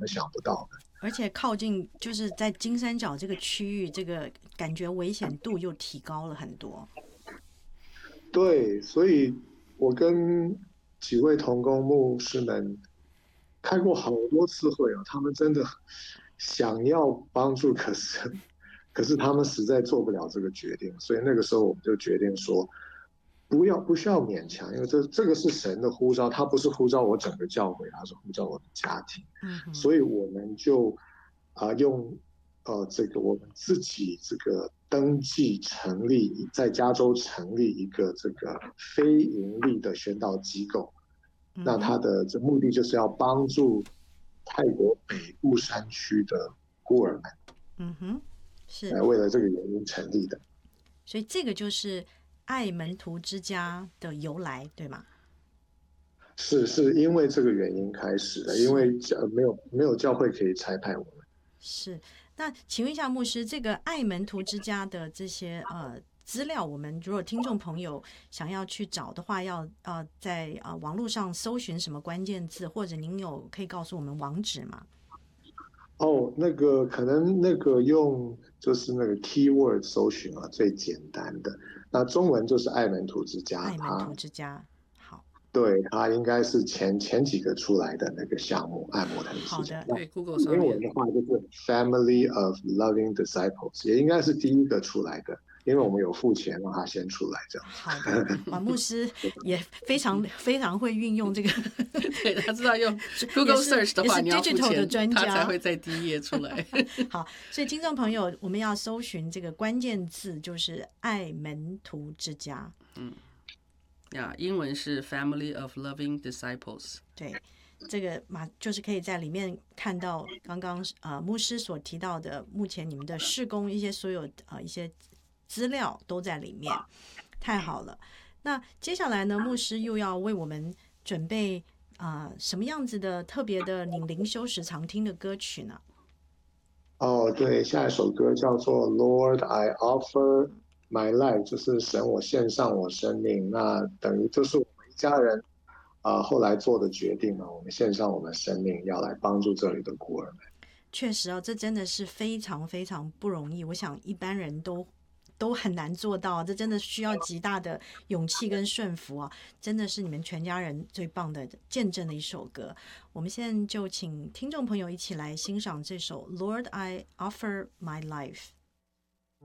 们想不到的。 而且靠近就是在金三角这个区域，这个感觉危险度又提高了很多。 对，所以我跟几位同工牧师们开过好多次会哦，他们真的想要帮助，可是他们实在做不了这个决定，所以那个时候我们就决定说，不需要勉强，因为这个是神的呼召，他不是呼召我整个教会，他是呼召我的家庭， 嗯哼， 所以我们就用这个我们自己这个登记成立，在加州成立一个这个非盈利的宣道机构。那它的这目的就是要帮助泰国北部山区的孤儿们， 嗯哼，是， 为了这个原因成立的。 所以这个就是爱门徒之家的由来，对吗？ 是因为这个原因开始的，因是为没有教会可以差派我们。 是。那请问一下牧师，这个爱门徒之家的这些资料，我们如果听众朋友想要去找的话，要在网络上搜寻什么关键字，或者您可以告诉我们网址吗？ 哦，那个可能那个用就是那个 keyword 搜寻啊，最简单的。那中文就是爱门徒之家， 爱门徒之家。好对，它应该是前几个出来的那个项目，爱摩腾之家。 好的， 那对，Google 上面英文的话就是 Family of Loving Disciples，也应该是第一个出来的，因为我们有付钱让他先出来这样好的，哇，牧师也非常非常会运用这个， 对，他知道用 Google 也是 Search 的话，你要付 digital 的钱， 专家， 他才会在第一页出来。 好，所以听众朋友，我们要搜寻这个关键字，就是爱门徒之家。 英文是 Family of Loving Disciples。 对，这个就是可以在里面看到刚刚牧师所提到的，目前你们的事工一些所有一些资料都在里面，太好了。那接下来呢，牧师又要为我们准备什么样子的特别的你灵修时常听的歌曲呢？ 哦，对，下一首歌叫做《Lord I Offer My Life》，就是神我献上我生命。那等于就是我们一家人后来做的决定了，我们献上我们生命，要来帮助这里的孤儿们。 确实这真的是非常非常不容易，我想一般人都很难做到，这真的需要极大的勇气跟顺服啊！真的是你们全家人最棒的见证的一首歌。我们现在就请听众朋友一起来欣赏这首《Lord I Offer My Life》。